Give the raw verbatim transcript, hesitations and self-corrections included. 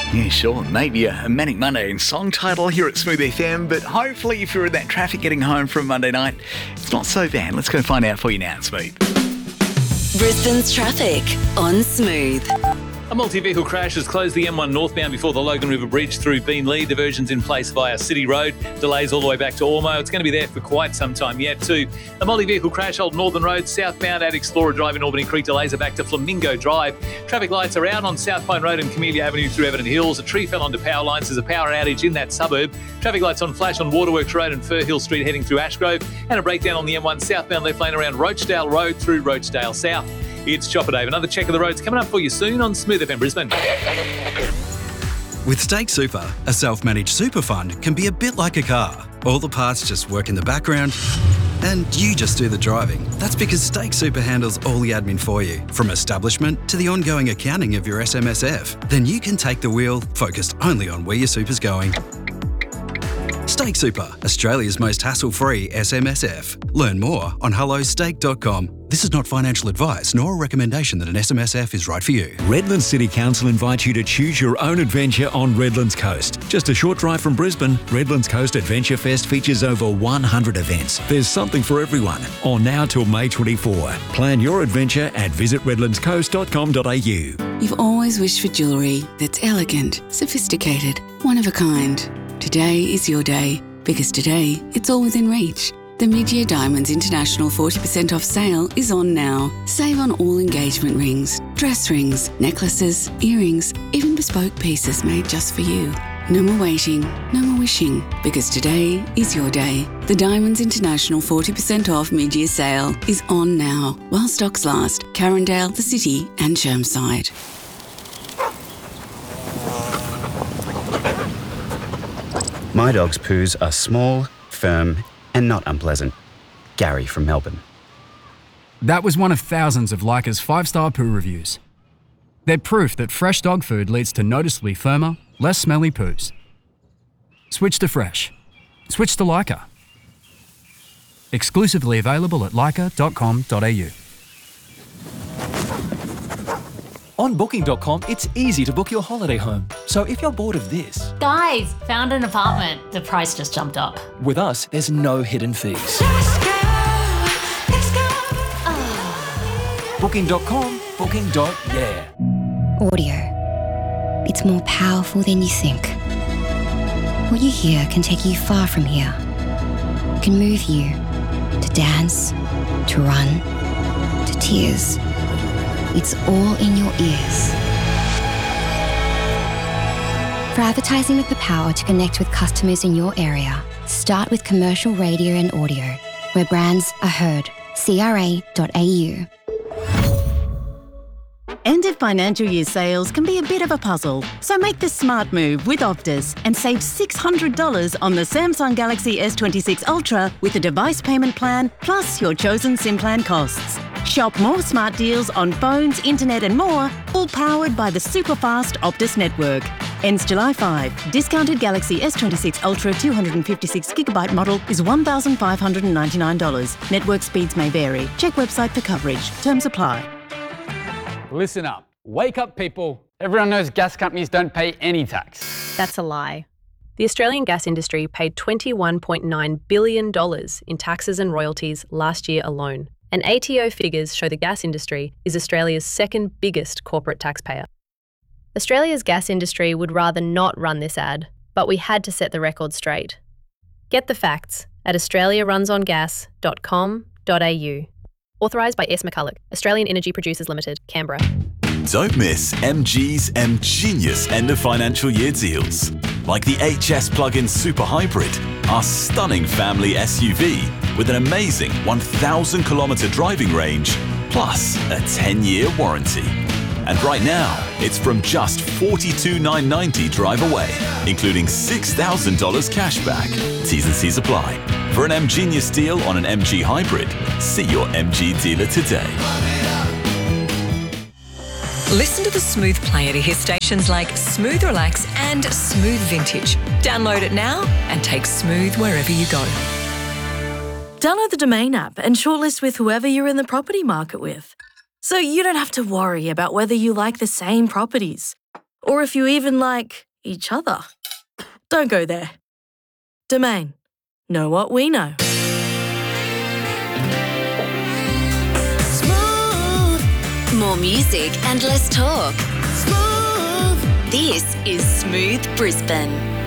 Yeah, sure. Maybe a Manic Monday in song title here at Smooth F M, but hopefully if you're in that traffic getting home from Monday night, it's not so bad. Let's go find out for you now at Smooth. Brisbane's traffic on Smooth. A multi-vehicle crash has closed the M one northbound before the Logan River Bridge through Beenleigh. Diversion's in place via City Road. Delays all the way back to Ormo. It's going to be there for quite some time yet too. A multi-vehicle crash on Northern Road southbound at Explorer Drive in Albany Creek. Delays are back to Flamingo Drive. Traffic lights are out on South Pine Road and Camellia Avenue through Everton Hills. A tree fell onto power lines. There's a power outage in that suburb. Traffic lights on flash on Waterworks Road and Fir Hill Street heading through Ashgrove. And a breakdown on the M one southbound left lane around Rochdale Road through Rochdale South. It's Chopper Dave. Another check of the roads coming up for you soon on Smooth F M Brisbane. With Stake Super, a self-managed super fund can be a bit like a car. All the parts just work in the background and you just do the driving. That's because Stake Super handles all the admin for you, from establishment to the ongoing accounting of your S M S F. Then you can take the wheel, focused only on where your super's going. Stake Super, Australia's most hassle-free S M S F. Learn more on hello stake dot com. This is not financial advice nor a recommendation that an S M S F is right for you. Redlands City Council invites you to choose your own adventure on Redlands Coast. Just a short drive from Brisbane, Redlands Coast Adventure Fest features over one hundred events. There's something for everyone. On now till May twenty-fourth. Plan your adventure at visit redlands coast dot com dot a u. You've always wished for jewellery that's elegant, sophisticated, one of a kind. Today is your day, because today it's all within reach. The Mid-Year Diamonds International forty percent off sale is on now. Save on all engagement rings, dress rings, necklaces, earrings, even bespoke pieces made just for you. No more waiting, no more wishing, because today is your day. The Diamonds International forty percent off mid-year sale is on now, while stocks last. Carindale, the City and Chermside. My dog's poos are small, firm, and not unpleasant. Gary from Melbourne. That was one of thousands of Leica's five-star poo reviews. They're proof that fresh dog food leads to noticeably firmer, less smelly poos. Switch to fresh. Switch to Leica. Exclusively available at leica dot com dot a u. On booking dot com, it's easy to book your holiday home. So if you're bored of this... Guys, found an apartment. The price just jumped up. With us, there's no hidden fees. Let's go, let's go. Oh. booking dot com, booking. Yeah. Audio. It's more powerful than you think. What you hear can take you far from here. Can move you to dance, to run, to tears. It's all in your ears. For advertising with the power to connect with customers in your area, start with commercial radio and audio, where brands are heard. C R A dot A U. End of financial year sales can be a bit of a puzzle, so make the smart move with Optus and save six hundred dollars on the Samsung Galaxy S twenty-six Ultra with a device payment plan plus your chosen SIM plan costs. Shop more smart deals on phones, internet and more, all powered by the super fast Optus network. Ends July fifth. Discounted Galaxy S twenty-six Ultra two hundred fifty-six gigabyte model is one thousand five hundred ninety-nine dollars. Network speeds may vary. Check website for coverage. Terms apply. Listen up. Wake up, people. Everyone knows gas companies don't pay any tax. That's a lie. The Australian gas industry paid twenty-one point nine billion dollars in taxes and royalties last year alone. And A T O figures show the gas industry is Australia's second biggest corporate taxpayer. Australia's gas industry would rather not run this ad, but we had to set the record straight. Get the facts at australia runs on gas dot com dot a u. Authorised by S. McCulloch, Australian Energy Producers Limited, Canberra. Don't miss M G's M Genius end of financial year deals. Like the H S plug-in Super Hybrid, our stunning family S U V with an amazing one thousand kilometre driving range, plus a ten-year warranty. And right now, it's from just forty-two thousand nine hundred ninety dollars drive away, including six thousand dollars cash back. T's and C's apply. For an M Genius deal on an M G Hybrid, see your M G dealer today. Listen to the Smooth Player to hear stations like Smooth Relax and Smooth Vintage. Download it now and take Smooth wherever you go. Download the Domain app and shortlist with whoever you're in the property market with. So you don't have to worry about whether you like the same properties or if you even like each other. Don't go there. Domain. Know what we know. More music and less talk. Smooth. This is Smooth Brisbane.